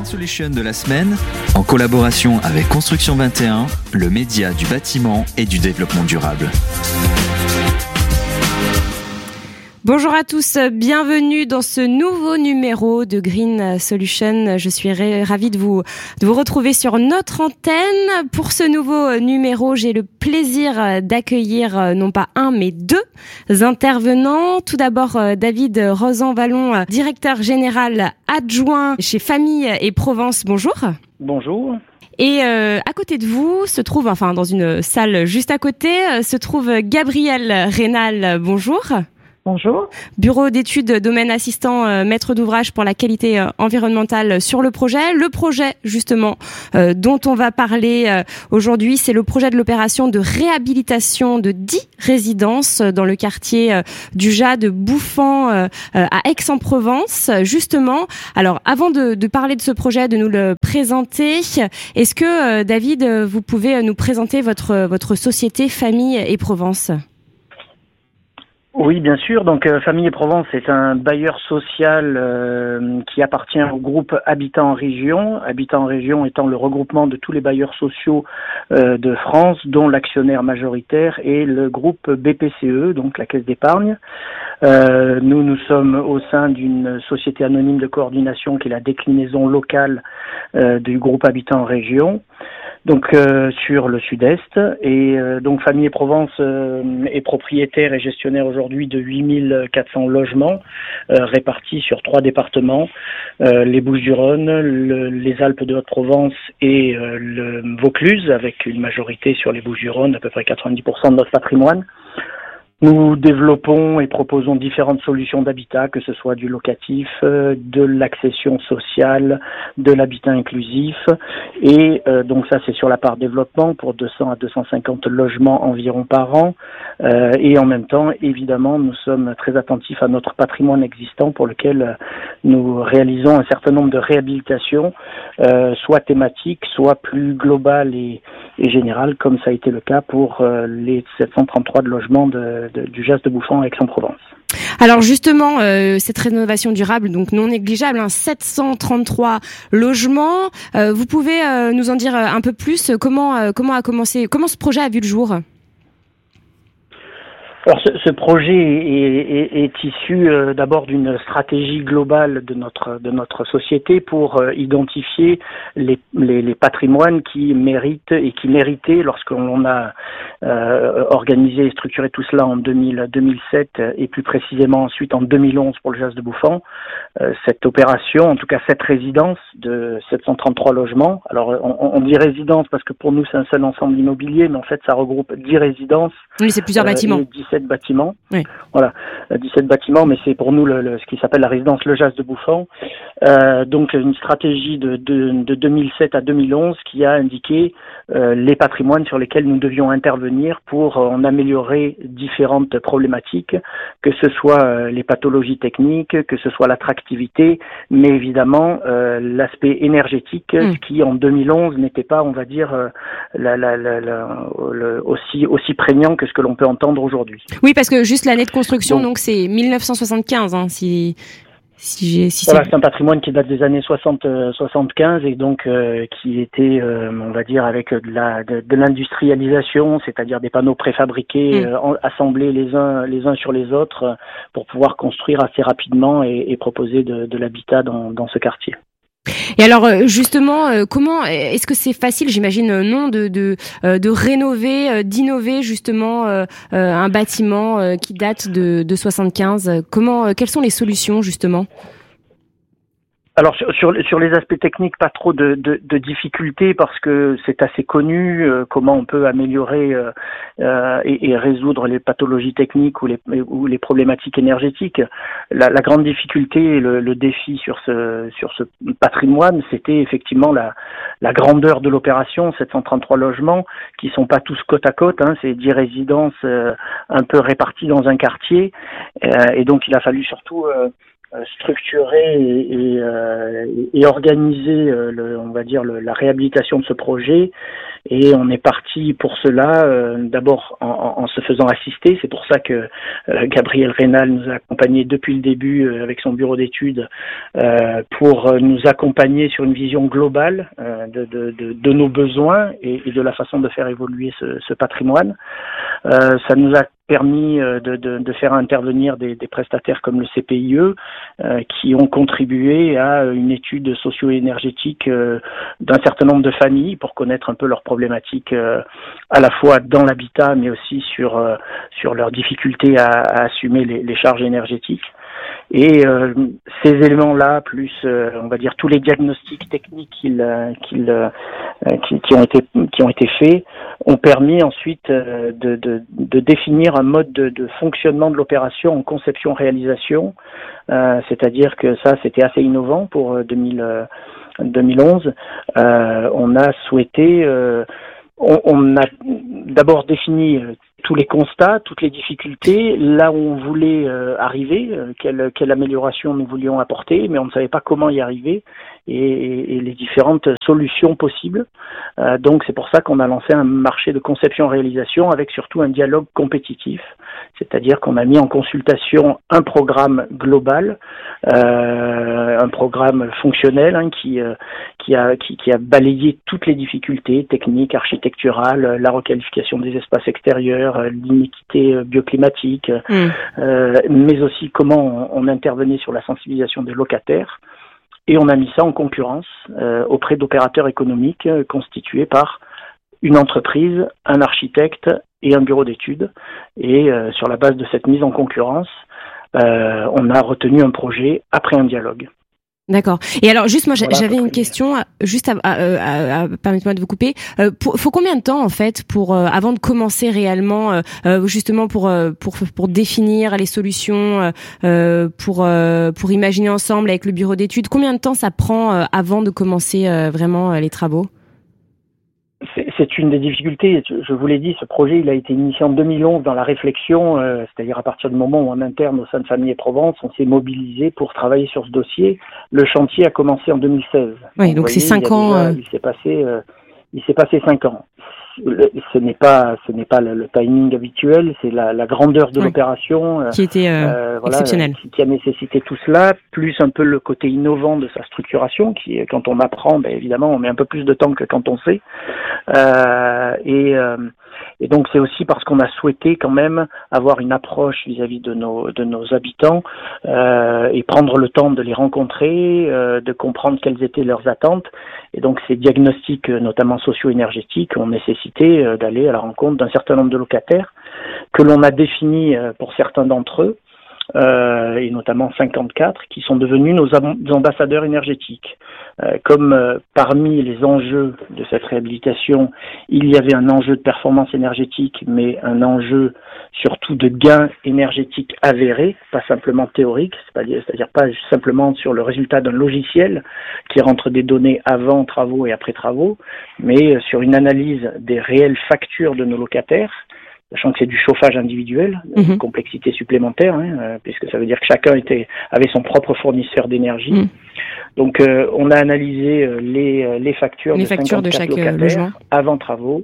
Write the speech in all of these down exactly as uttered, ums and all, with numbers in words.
Solution de la semaine, en collaboration avec Construction vingt et un, le média du bâtiment et du développement durable. Bonjour à tous, bienvenue dans ce nouveau numéro de Green Solution. Je suis ravie de vous, de vous retrouver sur notre antenne. Pour ce nouveau numéro, j'ai le plaisir d'accueillir non pas un, mais deux intervenants. Tout d'abord, David Rozan-Vallon, directeur général adjoint chez Famille et Provence. Bonjour. Bonjour. Et euh, à côté de vous se trouve, enfin dans une salle juste à côté, se trouve Gabriel Rénal. Bonjour. Bonjour. Bureau d'études, domaine assistant, euh, maître d'ouvrage pour la qualité euh, environnementale sur le projet. Le projet, justement, euh, dont on va parler euh, aujourd'hui, c'est le projet de l'opération de réhabilitation de dix résidences dans le quartier euh, du Jas de Bouffan euh, à Aix-en-Provence, justement. Alors, avant de, de parler de ce projet, de nous le présenter, est-ce que, euh, David, vous pouvez nous présenter votre, votre société Famille et Provence ? Oui, bien sûr. Donc, euh, Famille et Provence est un bailleur social euh, qui appartient au groupe Habitat en Région. Habitat en Région étant le regroupement de tous les bailleurs sociaux euh, de France, dont l'actionnaire majoritaire est le groupe B P C E, donc la Caisse d'épargne. Euh, nous, nous sommes au sein d'une société anonyme de coordination qui est la déclinaison locale euh, du groupe Habitat en Région. Donc euh, sur le sud-est, et euh, donc Famille et Provence euh, est propriétaire et gestionnaire aujourd'hui de huit mille quatre cents logements euh, répartis sur trois départements, euh, les Bouches-du-Rhône, le, les Alpes de Haute-Provence et euh, le Vaucluse, avec une majorité sur les Bouches-du-Rhône, à peu près quatre-vingt-dix pour cent de notre patrimoine. Nous développons et proposons différentes solutions d'habitat, que ce soit du locatif, de l'accession sociale, de l'habitat inclusif. Et euh, donc ça, c'est sur la part développement pour deux cents à deux cent cinquante logements environ par an. Euh, et en même temps, évidemment, nous sommes très attentifs à notre patrimoine existant pour lequel nous réalisons un certain nombre de réhabilitations, euh, soit thématiques, soit plus globales et, et générales, comme ça a été le cas pour euh, les sept cent trente-trois de logements de De, du Jas de Bouffan à Aix-en-Provence. Alors justement, euh, cette rénovation durable, donc non négligeable, hein, sept cent trente-trois logements. Euh, vous pouvez euh, nous en dire un peu plus? Comment euh, comment a commencé, comment ce projet a vu le jour? Alors ce, ce projet est, est, est issu euh, d'abord d'une stratégie globale de notre de notre société pour euh, identifier les, les les patrimoines qui méritent et qui méritaient lorsqu'on a euh, organisé et structuré tout cela en deux mille, deux mille sept et plus précisément ensuite en deux mille onze pour le Jas de Bouffan. Euh, cette opération, en tout cas cette résidence de sept cent trente-trois logements. Alors on, on dit résidence parce que pour nous c'est un seul ensemble immobilier, mais en fait ça regroupe dix résidences. Oui, c'est plusieurs euh, bâtiments. dix-sept bâtiments. Oui. Voilà, dix-sept bâtiments, mais c'est pour nous le, le, ce qui s'appelle la résidence Le Jas de Bouffan. Euh, donc une stratégie de, de, de deux mille sept à deux mille onze qui a indiqué euh, les patrimoines sur lesquels nous devions intervenir pour euh, en améliorer différentes problématiques, que ce soit euh, les pathologies techniques, que ce soit l'attractivité, mais évidemment euh, l'aspect énergétique mmh. qui en deux mille onze n'était pas, on va dire, euh, la, la, la, la, le, aussi, aussi prégnant que ce que l'on peut entendre aujourd'hui. Oui, parce que juste l'année de construction, donc, donc c'est mille neuf cent soixante-quinze, hein, si... Si j'ai, si voilà, c'est... c'est un patrimoine qui date des années soixante, soixante-quinze et donc euh, qui était, euh, on va dire, avec de, la, de, de l'industrialisation, c'est-à-dire des panneaux préfabriqués, mmh. euh, en, assemblés les uns les uns sur les autres euh, pour pouvoir construire assez rapidement et, et proposer de, de l'habitat dans, dans ce quartier. Et alors justement, comment est-ce que c'est facile, j'imagine non, de de de rénover, d'innover justement un bâtiment qui date de de soixante-quinze? Comment, quelles sont les solutions justement? Alors sur, sur sur les aspects techniques, pas trop de, de, de difficultés parce que c'est assez connu euh, comment on peut améliorer euh, euh, et, et résoudre les pathologies techniques ou les ou les problématiques énergétiques. La, la grande difficulté et le, le défi sur ce sur ce patrimoine, c'était effectivement la la grandeur de l'opération, sept cent trente-trois logements qui sont pas tous côte à côte, hein, c'est dix résidences euh, un peu réparties dans un quartier, euh, et donc il a fallu surtout euh, structurer et, et, euh, et organiser, euh, le, on va dire, le, la réhabilitation de ce projet. Et on est parti pour cela, euh, d'abord en, en se faisant assister. C'est pour ça que euh, Gabriel Reynal nous a accompagnés depuis le début euh, avec son bureau d'études euh, pour nous accompagner sur une vision globale euh, de, de, de, de nos besoins et, et de la façon de faire évoluer ce, ce patrimoine. Euh, ça nous a permis de, de, de faire intervenir des, des prestataires comme le C P I E euh, qui ont contribué à une étude socio-énergétique euh, d'un certain nombre de familles pour connaître un peu leurs problématiques euh, à la fois dans l'habitat mais aussi sur, euh, sur leurs difficultés à, à assumer les, les charges énergétiques. Et euh, ces éléments-là, plus euh, on va dire tous les diagnostics techniques qu'ils, euh, qu'ils, euh, qui, qui ont été qui ont été faits, ont permis ensuite euh, de, de, de définir un mode de, de fonctionnement de l'opération en conception-réalisation. Euh, c'est-à-dire que ça, c'était assez innovant pour deux mille, euh, deux mille onze. Euh, on a souhaité, euh, on, on a d'abord défini tous les constats, toutes les difficultés, là où on voulait euh, arriver, euh, quelle, quelle amélioration nous voulions apporter, mais on ne savait pas comment y arriver et, et les différentes solutions possibles. Euh, donc c'est pour ça qu'on a lancé un marché de conception-réalisation avec surtout un dialogue compétitif, c'est-à-dire qu'on a mis en consultation un programme global, euh, un programme fonctionnel hein, qui, euh, qui, a, qui, qui a balayé toutes les difficultés techniques, architecturales, la requalification des espaces extérieurs, l'inéquité bioclimatique, mmh. euh, mais aussi comment on, on intervenait sur la sensibilisation des locataires. Et on a mis ça en concurrence euh, auprès d'opérateurs économiques euh, constitués par une entreprise, un architecte et un bureau d'études. Et euh, sur la base de cette mise en concurrence, euh, on a retenu un projet après un dialogue. D'accord. Et alors, juste moi, voilà, j'avais une près. question, juste, à, à, à, à, permettez-moi de vous couper. Euh, pour, faut combien de temps en fait pour euh, avant de commencer réellement, euh, justement pour pour pour définir les solutions, euh, pour euh, pour imaginer ensemble avec le bureau d'études. Combien de temps ça prend euh, avant de commencer euh, vraiment euh, les travaux? C'est, c'est une des difficultés. Je vous l'ai dit, ce projet il a été initié en deux mille onze dans la réflexion, euh, c'est-à-dire à partir du moment où en interne au sein de Famille et Provence, on s'est mobilisé pour travailler sur ce dossier. Le chantier a commencé en deux mille seize. Oui, donc, donc c'est cinq ans. Déjà, euh... Il s'est passé, euh, il s'est passé cinq ans. Ce n'est pas, ce n'est pas le, le timing habituel, c'est la, la grandeur de oui. l'opération qui était euh, euh, voilà, exceptionnelle, qui, qui a nécessité tout cela, plus un peu le côté innovant de sa structuration, qui quand on apprend, ben évidemment, on met un peu plus de temps que quand on sait. Euh, et, euh, et donc c'est aussi parce qu'on a souhaité quand même avoir une approche vis-à-vis de nos de nos habitants euh, et prendre le temps de les rencontrer, euh, de comprendre quelles étaient leurs attentes. Et donc ces diagnostics, notamment socio-énergétiques, ont nécessité euh, d'aller à la rencontre d'un certain nombre de locataires que l'on a définis euh, pour certains d'entre eux, euh, et notamment cinquante-quatre, qui sont devenus nos ambassadeurs énergétiques. Euh, comme euh, parmi les enjeux de cette réhabilitation, il y avait un enjeu de performance énergétique, mais un enjeu surtout de gain énergétique avéré, pas simplement théorique, c'est-à-dire pas simplement sur le résultat d'un logiciel qui rentre des données avant travaux et après travaux, mais sur une analyse des réelles factures de nos locataires, sachant que c'est du chauffage individuel, mmh. une complexité supplémentaire, hein, euh, puisque ça veut dire que chacun était avait son propre fournisseur d'énergie. Mmh. Donc, euh, on a analysé euh, les, les factures les de factures de chaque locataires logement avant travaux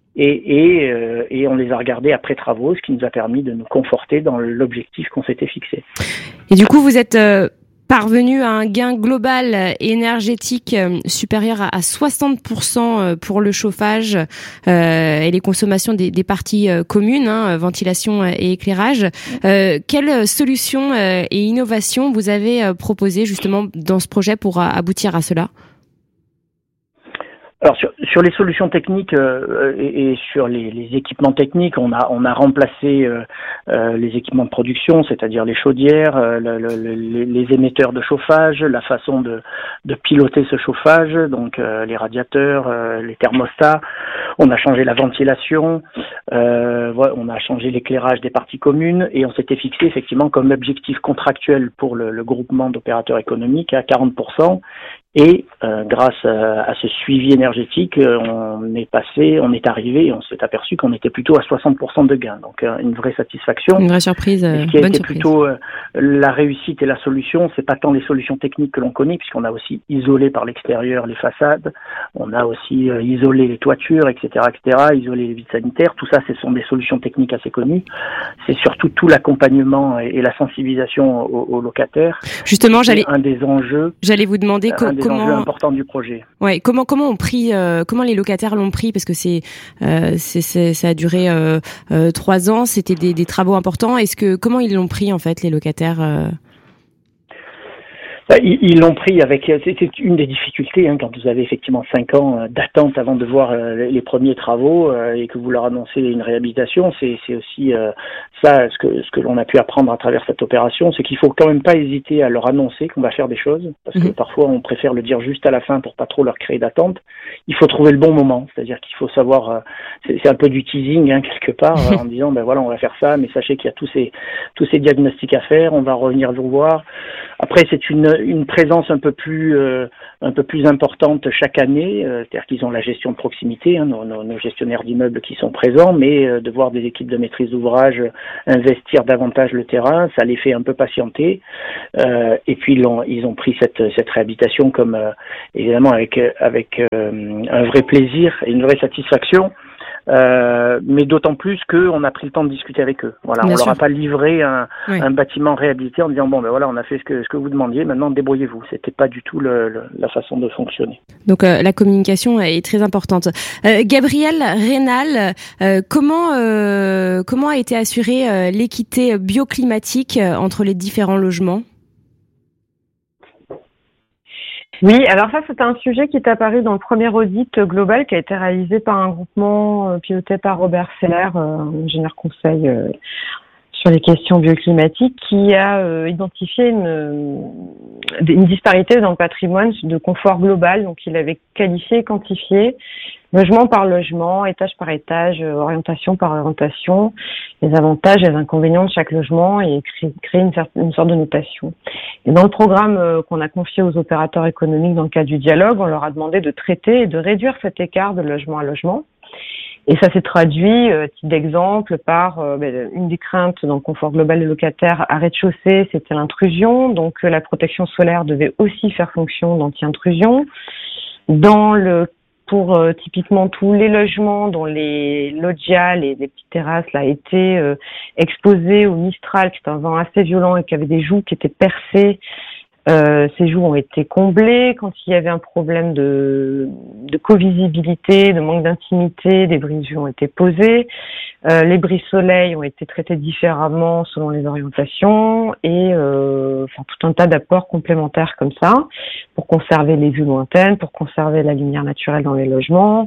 et, et, euh, et on les a regardées après travaux, ce qui nous a permis de nous conforter dans l'objectif qu'on s'était fixé. Et du coup, vous êtes euh, parvenu à un gain global énergétique euh, supérieur à, à soixante pour cent pour le chauffage euh, et les consommations des, des parties euh, communes, hein, ventilation et éclairage. Euh, quelles solutions euh, et innovations vous avez euh, proposées justement dans ce projet pour euh, aboutir à cela ? Alors sur, sur les solutions techniques euh, et, et sur les, les équipements techniques, on a on a remplacé euh, euh, les équipements de production, c'est-à-dire les chaudières, euh, le, le, les, les émetteurs de chauffage, la façon de, de piloter ce chauffage, donc euh, les radiateurs, euh, les thermostats. On a changé la ventilation, euh, voilà, on a changé l'éclairage des parties communes et on s'était fixé effectivement comme objectif contractuel pour le, le groupement d'opérateurs économiques à quarante pour cent Et euh, grâce à, à ce suivi énergétique, euh, on est passé, on est arrivé, on s'est aperçu qu'on était plutôt à soixante pour cent de gains. Donc euh, une vraie satisfaction. Une vraie surprise. Euh, et ce qui a bonne été surprise. plutôt euh, la réussite et la solution, c'est pas tant les solutions techniques que l'on connaît, puisqu'on a aussi isolé par l'extérieur les façades, on a aussi euh, isolé les toitures, et cetera, et cetera, isolé les vides sanitaires. Tout ça, ce sont des solutions techniques assez connues. C'est surtout tout l'accompagnement et, et la sensibilisation aux, aux locataires. Justement, j'allais un des enjeux. J'allais vous demander co- un des comment enjeux importants du projet. Ouais, comment comment ont pris, euh, comment les locataires l'ont pris, parce que c'est, euh, c'est, c'est ça a duré euh, euh, trois ans, c'était des, des travaux importants. Est-ce que comment ils l'ont pris en fait les locataires euh... Ils l'ont pris avec, c'est une des difficultés hein, quand vous avez effectivement cinq ans d'attente avant de voir les premiers travaux euh, et que vous leur annoncez une réhabilitation. C'est, c'est aussi euh, ça ce que ce que l'on a pu apprendre à travers cette opération, c'est qu'il faut quand même pas hésiter à leur annoncer qu'on va faire des choses, parce que mmh. parfois on préfère le dire juste à la fin pour pas trop leur créer d'attente. Il faut trouver le bon moment, c'est-à-dire qu'il faut savoir, euh, c'est, c'est un peu du teasing hein, quelque part euh, en disant ben voilà on va faire ça, mais sachez qu'il y a tous ces tous ces diagnostics à faire, on va revenir vous voir. Après c'est une une présence un peu plus euh, un peu plus importante chaque année, euh, c'est-à-dire qu'ils ont la gestion de proximité, hein, nos, nos, nos gestionnaires d'immeubles qui sont présents, mais euh, de voir des équipes de maîtrise d'ouvrage investir davantage le terrain, ça les fait un peu patienter. Euh, et puis ils ont, ils ont pris cette cette réhabilitation comme euh, évidemment avec avec euh, un vrai plaisir et une vraie satisfaction. Euh, mais d'autant plus qu'on a pris le temps de discuter avec eux. Voilà, Bien on sûr. leur a pas livré un, oui. un bâtiment réhabilité en disant bon ben voilà on a fait ce que ce que vous demandiez, maintenant débrouillez-vous. C'était pas du tout le, le, la façon de fonctionner. Donc euh, la communication est très importante. Euh, Gabriel Rénal, euh, comment euh, comment a été assurée euh, l'équité bioclimatique euh, entre les différents logements ? Oui, alors ça, c'est un sujet qui est apparu dans le premier audit global qui a été réalisé par un groupement euh, piloté par Robert Seller, euh, ingénieur conseil euh, sur les questions bioclimatiques, qui a euh, identifié une, une disparité dans le patrimoine de confort global. Donc, il avait qualifié et quantifié logement par logement, étage par étage, orientation par orientation, les avantages et les inconvénients de chaque logement et créer, créer une, une sorte de notation. Et dans le programme euh, qu'on a confié aux opérateurs économiques dans le cadre du dialogue, on leur a demandé de traiter et de réduire cet écart de logement à logement. Et ça s'est traduit, euh, titre d'exemple, par euh, ben, une des craintes dans le confort global des locataires à rez-de-chaussée, c'était l'intrusion. Donc euh, la protection solaire devait aussi faire fonction d'anti-intrusion. Dans le Pour euh, typiquement tous les logements dont les loggias, les, les petites terrasses là étaient euh, exposés au Mistral, qui est un vent assez violent et qui avait des joues qui étaient percées, euh, ces joues ont été comblées. Quand il y avait un problème de, de covisibilité, de manque d'intimité, des brises ont été posées. Euh, les brises soleil ont été traités différemment selon les orientations et euh, enfin tout un tas d'apports complémentaires comme ça pour conserver les vues lointaines, pour conserver la lumière naturelle dans les logements.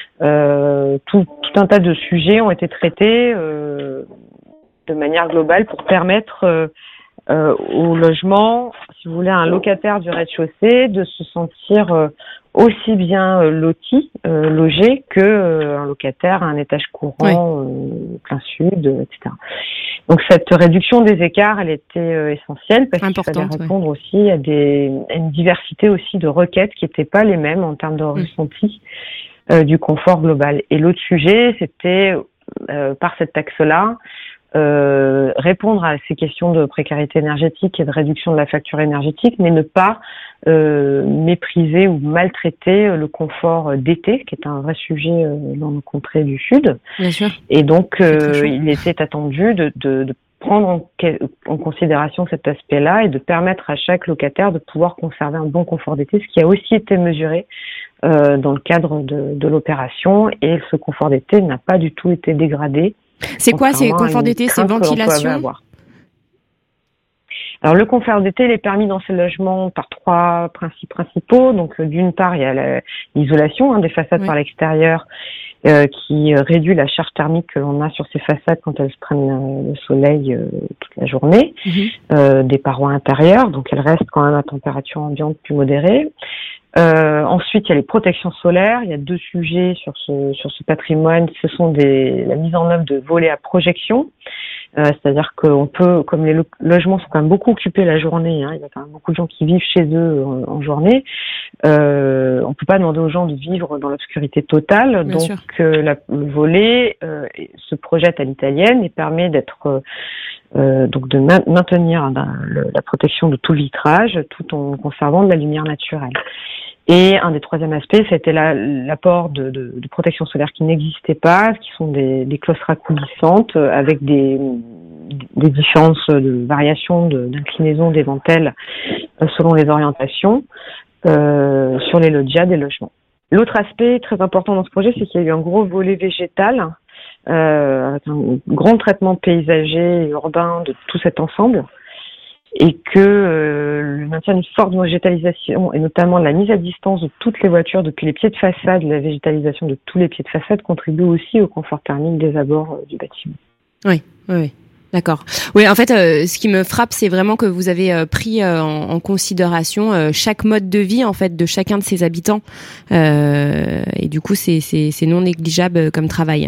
Euh, tout, tout un tas de sujets ont été traités euh, de manière globale pour permettre euh, euh, au logement, si vous voulez, un locataire du rez-de-chaussée de se sentir euh, aussi bien euh, loti, euh, logé, que euh, un locataire à un étage courant, oui. euh, plein sud, euh, et cetera. Donc cette réduction des écarts, elle était euh, essentielle parce qu'il fallait répondre oui. aussi à, des, à une diversité aussi de requêtes qui n'étaient pas les mêmes en termes de oui. ressenti euh, du confort global. Et l'autre sujet, c'était euh, par cette taxe-là, Euh, répondre à ces questions de précarité énergétique et de réduction de la facture énergétique, mais ne pas euh, mépriser ou maltraiter le confort d'été, qui est un vrai sujet euh, dans nos contrées du Sud. Bien sûr. Et donc, euh, il était attendu de, de, de prendre en, en considération cet aspect-là et de permettre à chaque locataire de pouvoir conserver un bon confort d'été, ce qui a aussi été mesuré euh, dans le cadre de, de l'opération. Et ce confort d'été n'a pas du tout été dégradé. C'est quoi ces conforts d'été? C'est ventilation? Alors le confort d'été, il est permis dans ces logements par trois principes principaux. Donc d'une part, il y a la, l'isolation hein, des façades oui. par l'extérieur euh, qui réduit la charge thermique que l'on a sur ces façades quand elles se prennent euh, le soleil euh, toute la journée, mm-hmm. euh, des parois intérieures, donc elles restent quand même à température ambiante plus modérée. Euh, ensuite, il y a les protections solaires. Il y a deux sujets sur ce sur ce patrimoine. Ce sont des la mise en œuvre de volets à projection, euh, c'est-à-dire qu'on peut, comme les lo- logements sont quand même beaucoup occupés la journée, hein, il y a quand même beaucoup de gens qui vivent chez eux en, en journée. Euh, on peut pas demander aux gens de vivre dans l'obscurité totale. Bien donc euh, la, le volet euh, se projette à l'italienne et permet d'être euh, donc de ma- maintenir la, le, la protection de tout le vitrage tout en conservant de la lumière naturelle. Et un des troisièmes aspects, c'était la, l'apport de, de, de protection solaire qui n'existait pas, qui sont des, des claustras coulissantes avec des, des différences de variations de, d'inclinaison des dentelles selon les orientations euh, sur les loggias des logements. L'autre aspect très important dans ce projet, c'est qu'il y a eu un gros volet végétal euh, avec un grand traitement paysager et urbain de tout cet ensemble. Et que euh, le maintien d'une forte végétalisation et notamment la mise à distance de toutes les voitures depuis les pieds de façade, la végétalisation de tous les pieds de façade contribue aussi au confort thermique des abords euh, du bâtiment. Oui, oui, oui. D'accord. Oui, en fait, euh, ce qui me frappe, c'est vraiment que vous avez euh, pris euh, en, en considération euh, chaque mode de vie en fait de chacun de ses habitants, euh, et du coup, c'est, c'est, c'est non négligeable comme travail.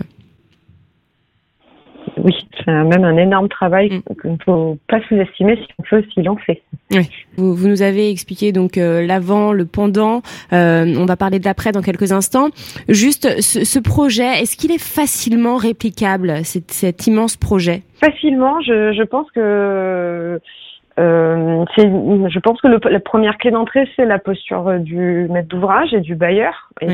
Oui, c'est même un énorme travail mmh. qu'il ne faut pas sous-estimer si on peut, s'il en fait. Oui. Vous, vous nous avez expliqué donc euh, l'avant, le pendant. Euh, on va parler de l'après dans quelques instants. Juste, ce, ce projet, est-ce qu'il est facilement réplicable, cet, cet immense projet ? Facilement, je, je pense que euh, c'est, je pense que le, la première clé d'entrée, c'est la posture du maître d'ouvrage et du bailleur, et